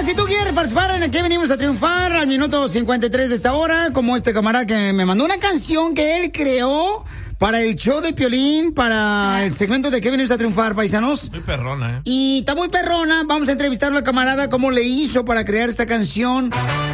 si tú quieres participar en el que venimos a triunfar al minuto 53 de esta hora, como este camarada que me mandó una canción que él creó para el show de Piolín, para el segmento de que venimos a triunfar, paisanos. Muy perrona, Y está muy perrona. Vamos a entrevistarlo al camarada, cómo le hizo para crear esta canción.